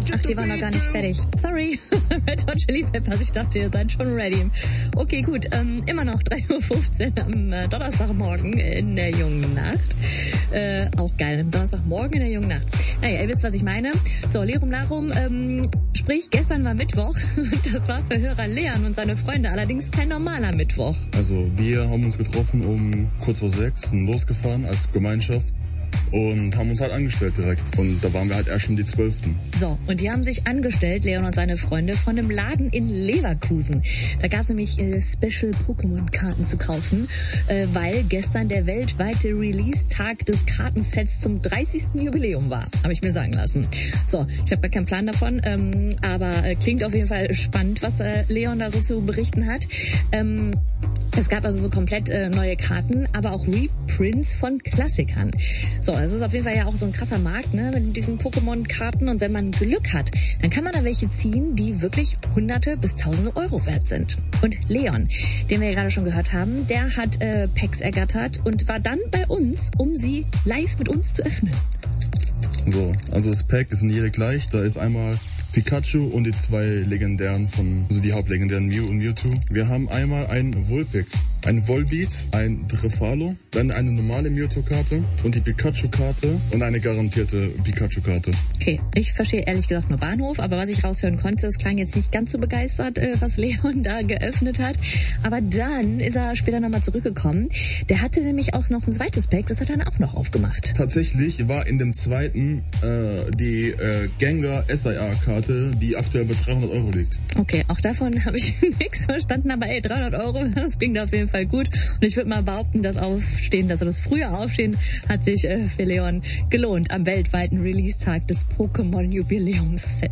Ach, die waren noch gar nicht fertig. Sorry, Red Hot Chili Peppers, ich dachte, ihr seid schon ready. Okay, gut, immer noch 3:15 Uhr am Donnerstagmorgen in der jungen Nacht. Auch geil, am Donnerstagmorgen in der jungen Nacht. Naja, ihr wisst, was ich meine. So, Lerum Larum, sprich, gestern war Mittwoch. Das war für Hörer Leon und seine Freunde allerdings kein normaler Mittwoch. Also, wir haben uns getroffen um kurz vor 6 und losgefahren als Gemeinschaft. Und haben uns halt angestellt direkt. Und da waren wir halt erst schon die 12. So, und die haben sich angestellt, Leon und seine Freunde, von einem Laden in Leverkusen. Da gab es nämlich Special Pokémon-Karten zu kaufen, weil gestern der weltweite Release-Tag des Kartensets zum 30. Jubiläum war. Habe ich mir sagen lassen. So, ich habe gar keinen Plan davon, aber klingt auf jeden Fall spannend, was Leon da so zu berichten hat. Es gab also so komplett neue Karten, aber auch Reprints von Klassikern. So, das ist auf jeden Fall ja auch so ein krasser Markt, ne, mit diesen Pokémon-Karten. Und wenn man Glück hat, dann kann man da welche ziehen, die wirklich Hunderte bis Tausende Euro wert sind. Und Leon, den wir ja gerade schon gehört haben, der hat Packs ergattert und war dann bei uns, um sie live mit uns zu öffnen. So, also das Pack ist in jeder gleich. Da ist einmal Pikachu und die zwei legendären also die Hauptlegendären Mew und Mewtwo. Wir haben einmal einen Vulpix, ein Volbeat, ein Drefalo, dann eine normale Mewtwo-Karte und die Pikachu-Karte und eine garantierte Pikachu-Karte. Okay, ich verstehe ehrlich gesagt nur Bahnhof, aber was ich raushören konnte, es klang jetzt nicht ganz so begeistert, was Leon da geöffnet hat. Aber dann ist er später nochmal zurückgekommen. Der hatte nämlich auch noch ein zweites Pack, das hat er dann auch noch aufgemacht. Tatsächlich war in dem zweiten die Gengar SIA-Karte, die aktuell bei 300 Euro liegt. Okay, auch davon habe ich nichts verstanden, aber 300 Euro, das klingt auf jeden Fall gut. Und ich würde mal behaupten, das frühe Aufstehen hat sich für Leon gelohnt am weltweiten Release-Tag des Pokémon-Jubiläums-Sets.